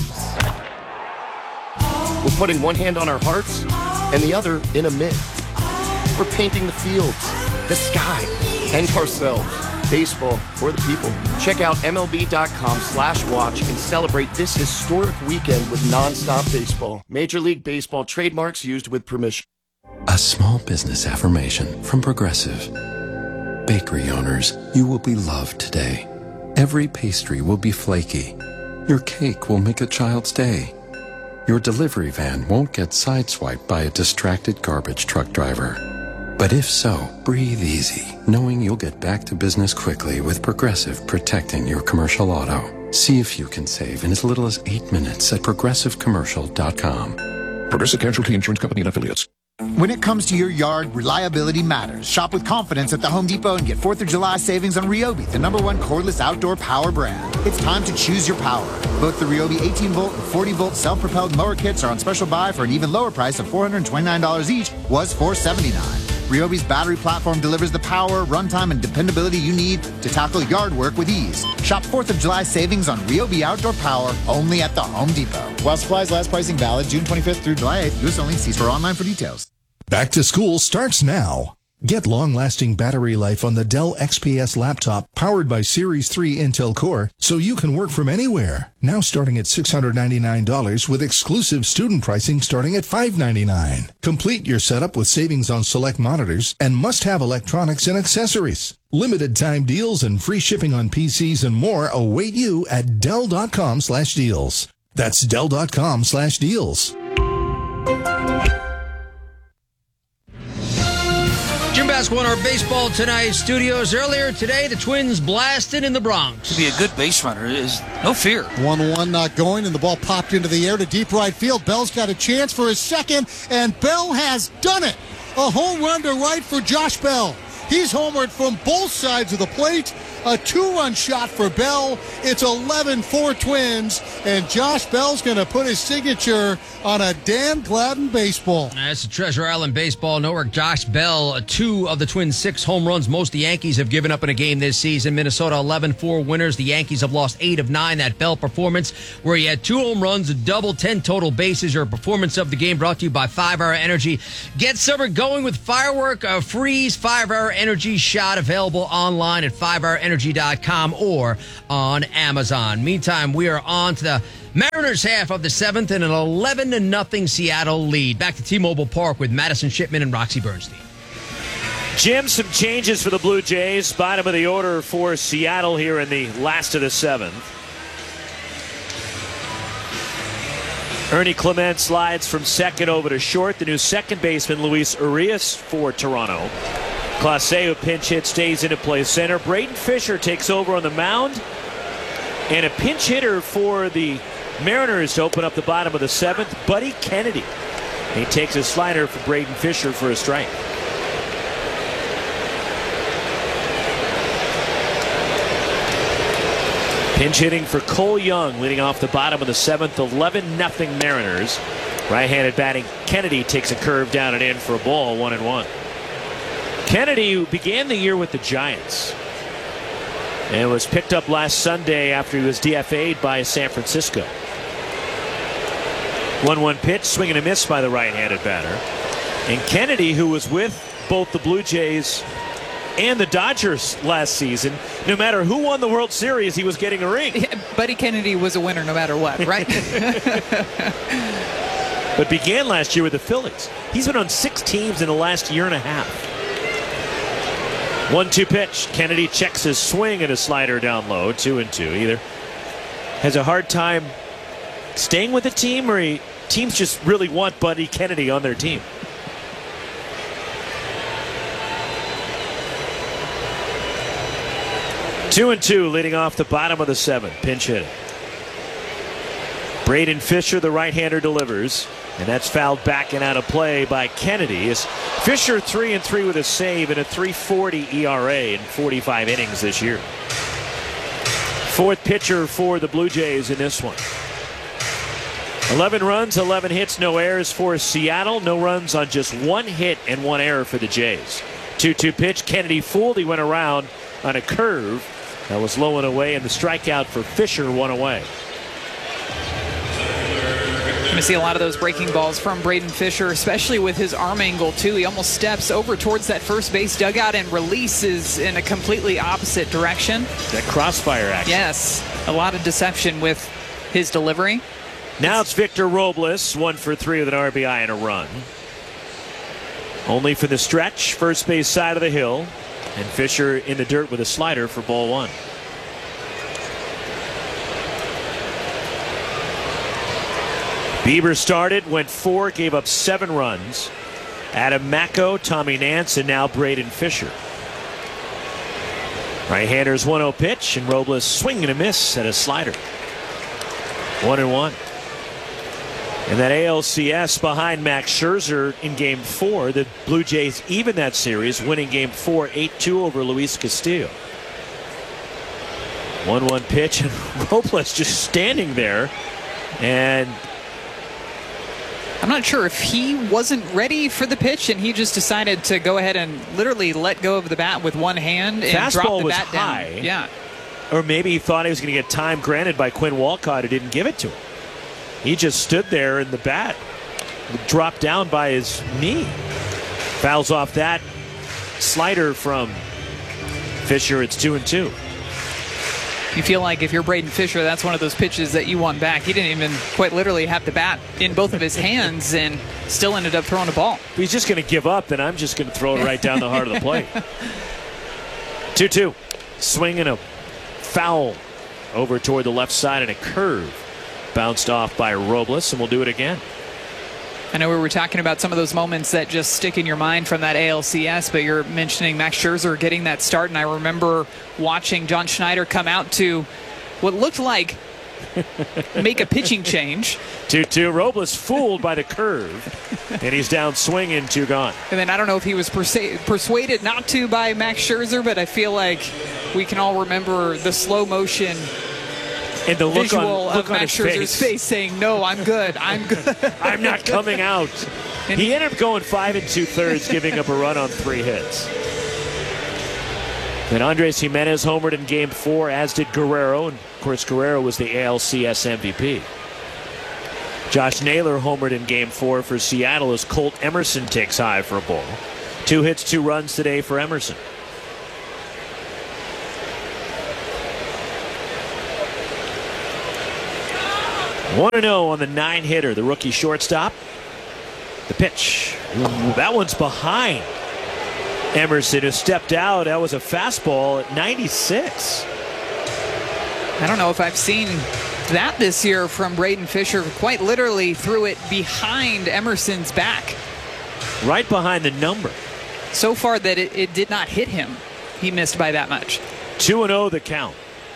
We're putting one hand on our hearts and the other in a mitt. We're painting the fields, the sky, and ourselves. Baseball for the people. Check out MLB.com/watch and celebrate this historic weekend with nonstop baseball. Major League Baseball trademarks used with permission. A small business affirmation from Progressive. Bakery owners, you will be loved today. Every pastry will be flaky. Your cake will make a child's day. Your delivery van won't get sideswiped by a distracted garbage truck driver. But if so, breathe easy, knowing you'll get back to business quickly with Progressive protecting your commercial auto. See if you can save in as little as 8 minutes at progressivecommercial.com. Progressive Casualty Insurance Company and Affiliates. When it comes to your yard, reliability matters. Shop with confidence at the Home Depot and get 4th of July savings on Ryobi, the #1 cordless outdoor power brand. It's time to choose your power. Both the Ryobi 18-volt and 40-volt self-propelled mower kits are on special buy for an even lower price of $429 each, was $479. Ryobi's battery platform delivers the power, runtime, and dependability you need to tackle yard work with ease. Shop 4th of July savings on Ryobi outdoor power only at the Home Depot. While supplies last, pricing valid June 25th through July 8th. U.S. only. See store online for details. Back to school starts now. Get long-lasting battery life on the Dell XPS laptop powered by Series 3 Intel Core so you can work from anywhere. Now starting at $699 with exclusive student pricing starting at $599. Complete your setup with savings on select monitors and must-have electronics and accessories. Limited time deals and free shipping on PCs and more await you at Dell.com/deals. That's Dell.com/deals. Jim Basketball in our Baseball Tonight studios. Earlier today, the Twins blasted in the Bronx. To be a good base runner is no fear. 1-1 not going, and the ball popped into the air to deep right field. Bell's got a chance for his second, and Bell has done it. A home run to right for Josh Bell. He's homered from both sides of the plate, A 2-run shot for Bell. It's 11-4 Twins, and Josh Bell's going to put his signature on a Dan Gladden baseball. That's the Treasure Island Baseball Network. Josh Bell, 2 of the Twins' 6 home runs. Most the Yankees have given up in a game this season. Minnesota 11-4 winners. The Yankees have lost 8 of 9. That Bell performance, where he had 2 home runs, a double, 10 total bases. Your performance of the game brought to you by 5-Hour Energy. Get summer going with Firework Freeze 5-Hour Energy shot, available online at 5hourenergy.com or on Amazon. Meantime, we are on to the Mariners half of the 7th and an 11-0 Seattle lead. Back to T-Mobile Park with Madison Shipman and Roxy Bernstein. Jim, some changes for the Blue Jays. Bottom of the order for Seattle here in the last of the 7th. Ernie Clement slides from second over to short. The new second baseman, Luis Urias, for Toronto. Clase, who pinch hit, stays into play center. Braden Fisher takes over on the mound. And a pinch hitter for the Mariners to open up the bottom of the 7th, Buddy Kennedy. He takes a slider for Braden Fisher for a strike. Pinch hitting for Cole Young, leading off the bottom of the 7th, 11-0 Mariners. Right-handed batting, Kennedy takes a curve down and in for a ball, 1-1. Kennedy, who began the year with the Giants and was picked up last Sunday after he was DFA'd by San Francisco. 1-1 pitch, swing and a miss by the right-handed batter. And Kennedy, who was with both the Blue Jays and the Dodgers last season, no matter who won the World Series, he was getting a ring. Yeah, Buddy Kennedy was a winner no matter what, right? But began last year with the Phillies. He's been on 6 teams in the last year and a half. 1-2 pitch. Kennedy checks his swing and a slider down low. 2-2. Either has a hard time staying with the team, or teams just really want Buddy Kennedy on their team. Two and two, leading off the bottom of the 7th. Pinch hitting. Braden Fisher, the right-hander, delivers, and that's fouled back and out of play by Kennedy. As Fisher 3-3 with a save and a 3.40 ERA in 45 innings this year. 4th pitcher for the Blue Jays in this one. 11 runs, 11 hits, no errors for Seattle. No runs on just 1 hit and 1 error for the Jays. 2-2 pitch. Kennedy fooled. He went around on a curve that was low and away, and the strikeout for Fisher, 1 away. Going to see a lot of those breaking balls from Braden Fisher, especially with his arm angle, too. He almost steps over towards that first base dugout and releases in a completely opposite direction. That crossfire action. Yes, a lot of deception with his delivery. Now it's Victor Robles, 1 for 3 with an RBI and a run. Only for the stretch, first base side of the hill. And Fisher in the dirt with a slider for ball 1. Bieber started, went 4, gave up 7 runs. Adam Macko, Tommy Nance, and now Braden Fisher. Right-hander's 1-0 pitch, and Robles swing and a miss at a slider. 1-1. And that ALCS behind Max Scherzer in Game 4. The Blue Jays even that series, winning Game 4 8-2 over Luis Castillo. 1-1 pitch, and Robles just standing there. And I'm not sure if he wasn't ready for the pitch and he just decided to go ahead and literally let go of the bat with one hand and drop the bat high. down. Yeah. Or maybe he thought he was going to get time granted by Quinn Walcott, who didn't give it to him. He just stood there and the bat dropped down by his knee. Fouls off that slider from Fisher. It's 2-2. You feel like if you're Braden Fisher, that's one of those pitches that you want back. He didn't even quite literally have the bat in both of his hands and still ended up throwing a ball. If he's just going to give up, then I'm just going to throw it right down the heart of the plate. 2-2. Swing and a foul over toward the left side and a curve. Bounced off by Robles, and we'll do it again. I know we were talking about some of those moments that just stick in your mind from that ALCS, but you're mentioning Max Scherzer getting that start, and I remember watching John Schneider come out to what looked like make a pitching change. 2-2. Robles fooled by the curve, and he's down swinging, 2 gone. And then I don't know if he was persuaded not to by Max Scherzer, but I feel like we can all remember the slow motion and the look visual on of Max Scherzer's face saying, "No, I'm good. I'm good. I'm not coming out." And he ended up going 5 2/3, giving up a run on 3 hits. Then Andres Jimenez homered in Game 4, as did Guerrero. And, of course, Guerrero was the ALCS MVP. Josh Naylor homered in Game 4 for Seattle as Colt Emerson takes high for a ball. 2 hits, 2 runs today for Emerson. One 1-0 on the 9-hitter, the rookie shortstop. The pitch. Ooh, that one's behind Emerson, who stepped out. That was a fastball at 96. I don't know if I've seen that this year from Braden Fisher. Quite literally threw it behind Emerson's back. Right behind the number. So far that it did not hit him. He missed by that much. 2-0 the count.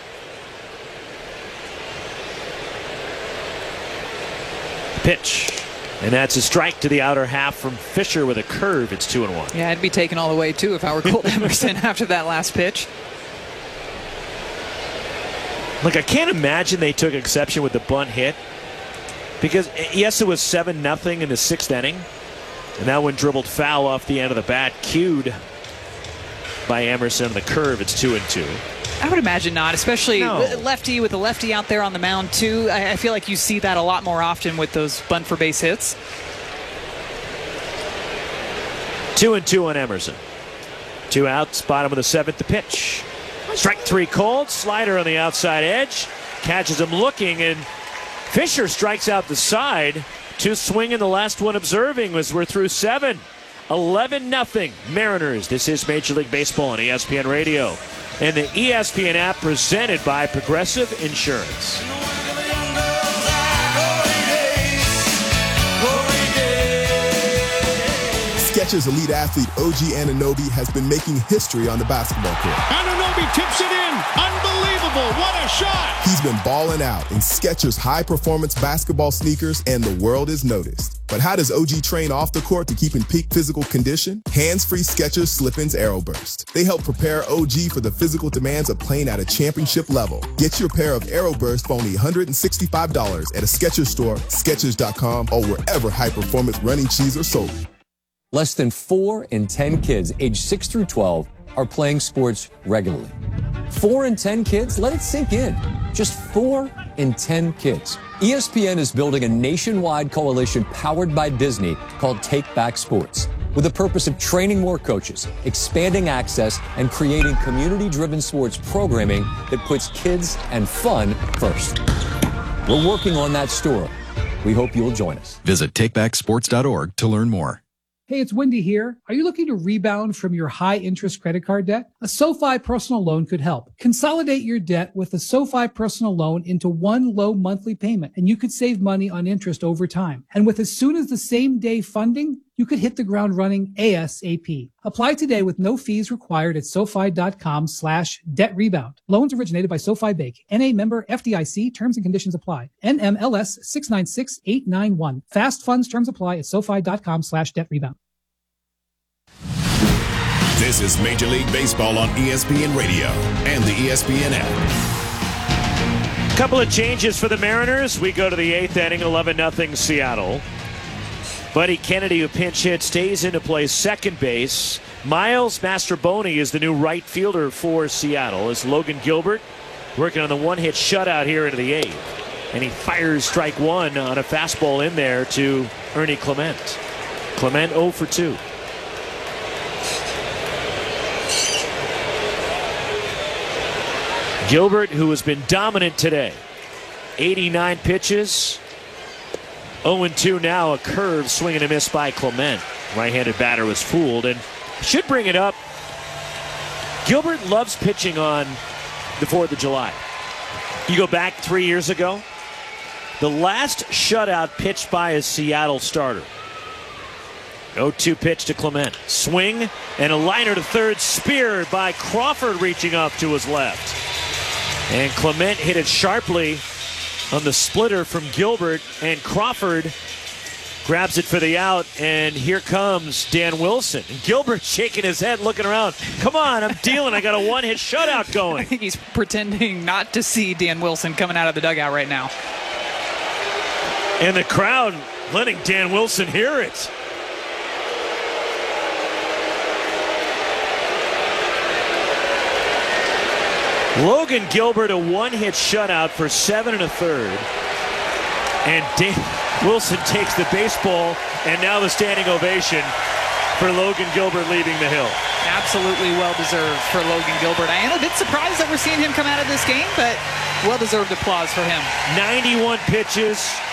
Pitch. And that's a strike to the outer half from Fisher with a curve. It's 2-1. Yeah, I'd be taken all the way, too, if I were Colt Emerson after that last pitch. Look, I can't imagine they took exception with the bunt hit. Because, yes, it was 7-0 in the 6th inning. And that one dribbled foul off the end of the bat, cued by Emerson on the curve. It's 2-2. I would imagine not, especially lefty with the lefty out there on the mound, too. I feel like you see that a lot more often with those bunt for base hits. 2-2 on Emerson. 2 outs, bottom of the 7th, the pitch. Strike 3 called, slider on the outside edge. Catches him looking, and Fisher strikes out the side. 2 swinging, the last one observing as we're through 7. 11-0 Mariners. This is Major League Baseball on ESPN Radio and the ESPN app, presented by Progressive Insurance. Skechers elite athlete OG Anunoby has been making history on the basketball court. Anunoby tips it in. Unbelievable. What a shot. He's been balling out in Skechers high-performance basketball sneakers, and the world is noticed. But how does OG train off the court to keep in peak physical condition? Hands-free Skechers Slip-ins Aeroburst. They help prepare OG for the physical demands of playing at a championship level. Get your pair of Aeroburst for only $165 at a Skechers store, Skechers.com, or wherever high-performance running shoes are sold. Less than 4 in 10 kids aged 6 through 12 are playing sports regularly. 4 in 10 kids? Let it sink in. Just 4 in 10 kids. ESPN is building a nationwide coalition powered by Disney called Take Back Sports, with the purpose of training more coaches, expanding access, and creating community-driven sports programming that puts kids and fun first. We're working on that story. We hope you'll join us. Visit takebacksports.org to learn more. Hey, it's Wendy here. Are you looking to rebound from your high-interest credit card debt? A SoFi personal loan could help. Consolidate your debt with a SoFi personal loan into one low monthly payment, and you could save money on interest over time. And with as soon as the same day funding, you could hit the ground running ASAP. Apply today with no fees required at SoFi.com/debt rebound. Loans originated by SoFi Bank. NA member FDIC. Terms and conditions apply. NMLS 696891. Fast funds terms apply at SoFi.com/debt rebound. This is Major League Baseball on ESPN Radio and the ESPN app. Couple of changes for the Mariners. We go to the 8th inning, 11-0 Seattle. Buddy Kennedy, who pinch hit, stays in to play second base. Miles Mastrobuoni is the new right fielder for Seattle, as Logan Gilbert working on the one-hit shutout here into the 8th. And he fires strike 1 on a fastball in there to Ernie Clement. Clement 0 for 2. Gilbert, who has been dominant today, 89 pitches, 0-2 now, a curve, swing and a miss by Clement. Right-handed batter was fooled, and should bring it up. Gilbert loves pitching on the 4th of July. You go back 3 years ago, the last shutout pitched by a Seattle starter. 0-2 pitch to Clement. Swing and a liner to third, speared by Crawford reaching up to his left. And Clement hit it sharply on the splitter from Gilbert, and Crawford grabs it for the out, and here comes Dan Wilson. And Gilbert shaking his head, looking around. Come on, I'm dealing. I got a one-hit shutout going. I think he's pretending not to see Dan Wilson coming out of the dugout right now. And the crowd letting Dan Wilson hear it. Logan Gilbert, a one-hit shutout for 7 1/3. And Dan Wilson takes the baseball, and now the standing ovation for Logan Gilbert leaving the hill. Absolutely well-deserved for Logan Gilbert. I am a bit surprised that we're seeing him come out of this game, but well-deserved applause for him. 91 pitches,